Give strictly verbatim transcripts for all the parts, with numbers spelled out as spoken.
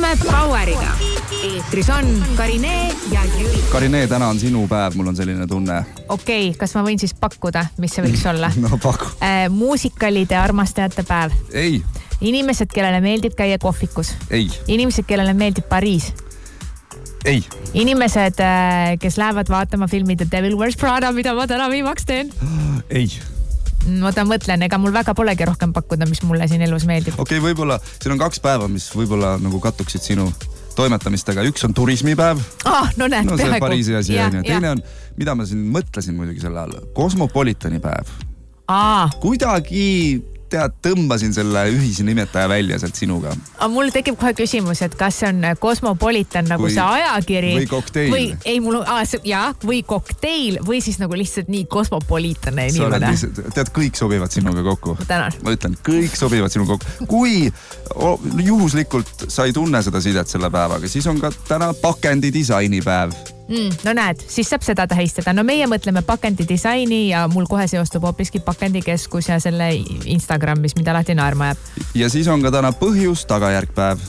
alustame Poweriga. Eetris on Karinee ja Jüri. Karinee, täna on sinu päev, mul on selline tunne. Okei, okay, kas ma võin siis pakkuda, mis see võiks olla? No paku. Äh, muusikalide armastajate päev. Ei. Inimesed, kellele meeldib käia kohvikus. Ei. Inimesed, kellele meeldib Pariis. Ei. Inimesed, kes lähevad vaatama filmi The Devil Wears Prada, mida ma täna viimaks teen. Ei. Ma ta mõtlen, ega mul väga polegi rohkem pakkuda, mis mulle siin elus meeldib. Okei, okay, võib-olla siin on kaks päeva, mis võib-olla nagu kattuksid sinu toimetamistega. Üks on turismipäev. Ah, no näed, no, see peaaegu. Pariisi asi. Ja, ja. Teine on, mida ma siin mõtlesin muidugi selle all, Kosmopolitani päev. Aa. Kuidagi tead, tõmbasin selle ühise nimetaja välja sealt sinuga. A, mul tekib kohe küsimus, et kas see on Kosmopolitan nagu või, see ajakiri või kokteil või, ei, mul, a, see, jah, või kokteil või siis nagu lihtsalt nii Kosmopolitane inimene. Tead, kõik sobivad sinuga kokku. Tänan. Ma ütlen, kõik sobivad sinuga kokku. Kui o, juhuslikult sa ei tunne seda sidet selle päevaga, siis on ka täna pakendi disainipäev. Mm, no näed, siis saab seda tähistada. No meie mõtleme pakendi disaini ja mul kohe seostub hoopiski pakendikeskus ja selle Instagramis, mida lahti naerma jääb. Ja siis on ka täna põhjus, tagajärg päev.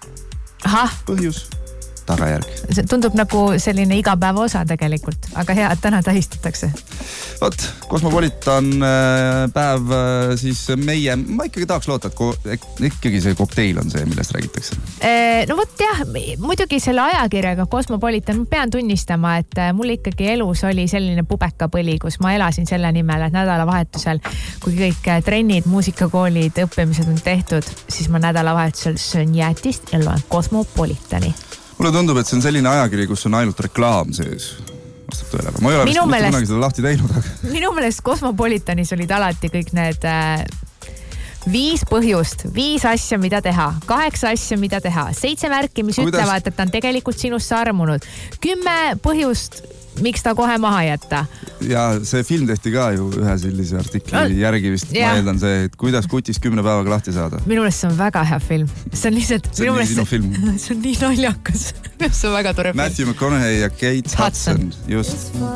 Ahah. Põhjus, tagajärg. See tundub nagu selline igapäeva osa tegelikult, aga hea, et täna tähistatakse. Vot, Kosmopolitan päev siis meie, ma ikkagi tahaks loota, et ikkagi see kokteil on see, millest räägitakse. No vot jah, muidugi selle ajakirjaga Kosmopolitan, ma pean tunnistama, et mul ikkagi elus oli selline pubekapõli, kus ma elasin selle nimel, et nädalavahetusel, kui kõik trennid, muusikakoolid, õppimised on tehtud, siis ma nädalavahetusel söön jäätist ja loen Kosmopolitani. Mulle tundub, et see on selline ajakiri, kus on ainult reklaam sees. Ma ei ole vist mitte kunagi seda lahti teinud. Aga... Minu meelest Kosmopolitanis olid alati kõik need äh, viis põhjust, viis asja, mida teha, kaheksa asja, mida teha, seitse märki, mis Kuidas... ütlevad, et ta on tegelikult sinust armunud, kümme põhjust, miks ta kohe maha jätta. Ja see film tehti ka ju ühe sellise artikli no, järgi vist, ja. Ma eeldan see, et kuidas kutist kümne päevaga lahti saada. Minu meelest see on väga hea film. See on lihtsalt... See on nii sinu film. See on nii naljakas. See on väga tore film. Matthew McConaughey ja Kate Hudson. Hudson. Just.